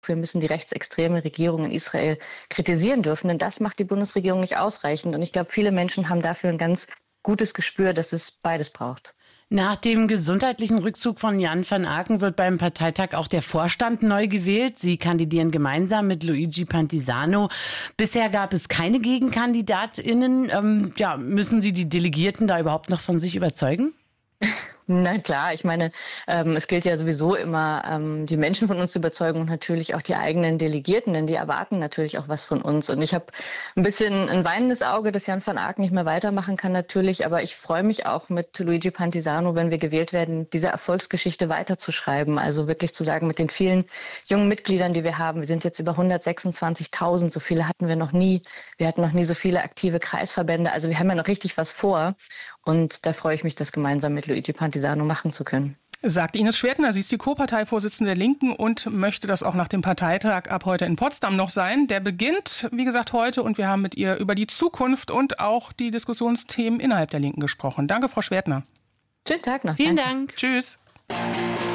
Wir müssen die rechtsextreme Regierung in Israel kritisieren dürfen, denn das macht die Bundesregierung nicht ausreichend. Und ich glaube, viele Menschen haben dafür ein ganz gutes Gespür, dass es beides braucht. Nach dem gesundheitlichen Rückzug von Jan van Aken wird beim Parteitag auch der Vorstand neu gewählt. Sie kandidieren gemeinsam mit Luigi Pantisano. Bisher gab es keine GegenkandidatInnen. Müssen Sie die Delegierten da überhaupt noch von sich überzeugen? Na klar, ich meine, es gilt ja sowieso immer, die Menschen von uns zu überzeugen und natürlich auch die eigenen Delegierten, denn die erwarten natürlich auch was von uns. Und ich habe ein bisschen ein weinendes Auge, dass Jan van Aken nicht mehr weitermachen kann natürlich, aber ich freue mich auch mit Luigi Pantisano, wenn wir gewählt werden, diese Erfolgsgeschichte weiterzuschreiben. Also wirklich zu sagen, mit den vielen jungen Mitgliedern, die wir haben, wir sind jetzt über 126.000, so viele hatten wir noch nie. Wir hatten noch nie so viele aktive Kreisverbände. Also wir haben ja noch richtig was vor und da freue ich mich, das gemeinsam mit Luigi Pantisano machen zu können. Sagt Ines Schwertner, sie ist die Co-Parteivorsitzende der Linken und möchte das auch nach dem Parteitag ab heute in Potsdam noch sein. Der beginnt, wie gesagt, heute und wir haben mit ihr über die Zukunft und auch die Diskussionsthemen innerhalb der Linken gesprochen. Danke, Frau Schwertner. Schönen Tag noch. Vielen Dank. Tschüss.